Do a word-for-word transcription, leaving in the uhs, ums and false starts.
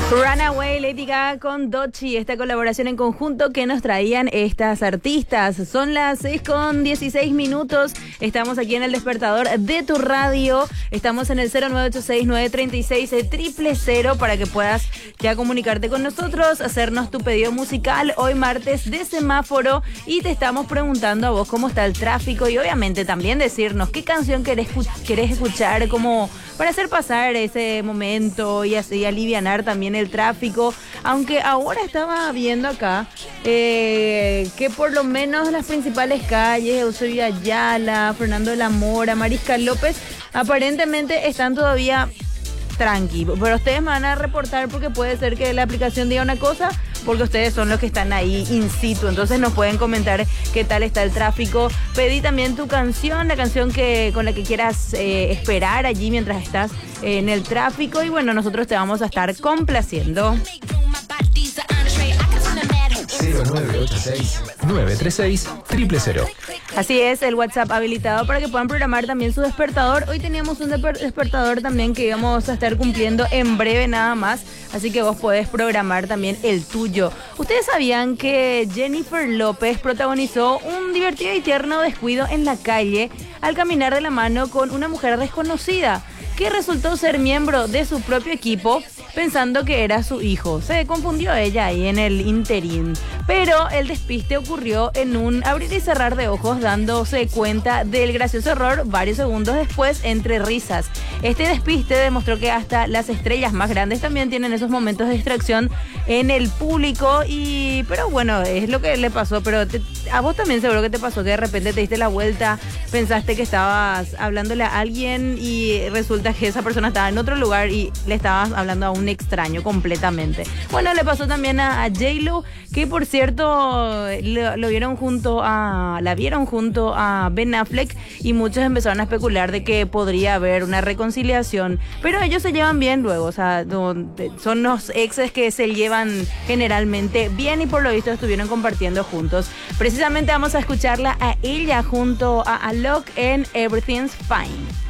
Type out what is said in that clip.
Runaway, Lady Gaga con Doechii, esta colaboración en conjunto que nos traían estas artistas. Son las seis con dieciséis minutos, estamos aquí en el despertador de tu radio, estamos en el cero nueve ocho seis, nueve tres seis, cero cero para que puedas ya comunicarte con nosotros, hacernos tu pedido musical hoy martes de semáforo y te estamos preguntando a vos cómo está el tráfico y obviamente también decirnos qué canción querés, querés escuchar como para hacer pasar ese momento y así alivianar también el tráfico, aunque ahora estaba viendo acá eh, que por lo menos las principales calles, Eusebio Ayala, Fernando de la Mora, Mariscal López, aparentemente están todavía tranqui, pero ustedes me van a reportar porque puede ser que la aplicación diga una cosa, porque ustedes son los que están ahí in situ, entonces nos pueden comentar qué tal está el tráfico. Pedí también tu canción, la canción que con la que quieras eh, esperar allí mientras estás eh, en el tráfico y bueno, nosotros te vamos a estar complaciendo. cero nueve ocho seis, nueve tres seis, cero cero cero. Así es, el WhatsApp habilitado para que puedan programar también su despertador. Hoy teníamos un despertador también que íbamos a estar cumpliendo en breve nada más, así que vos podés programar también el tuyo. ¿Ustedes sabían que Jennifer López protagonizó un divertido y tierno descuido en la calle al caminar de la mano con una mujer desconocida que resultó ser miembro de su propio equipo pensando que era su hijo? Se confundió ella ahí en el interín, pero el despiste ocurrió en un abrir y cerrar de ojos, dándose cuenta del gracioso error varios segundos después entre risas. Este despiste demostró que hasta las estrellas más grandes también tienen esos momentos de distracción en el público y, pero bueno, es lo que le pasó, pero te, a vos también seguro que te pasó que de repente te diste la vuelta, pensaste que estabas hablándole a alguien y resulta que esa persona estaba en otro lugar y le estabas hablando a un extraño completamente. Bueno, le pasó también a, a J-Lo, que por cierto lo, lo vieron junto a, la vieron junto a Ben Affleck y muchos empezaron a especular de que podría haber una reconciliación, pero ellos se llevan bien luego, o sea, son los exes que se llevan generalmente bien y por lo visto estuvieron compartiendo juntos. Precisamente vamos a escucharla a ella junto a Alok en Everything's Fine.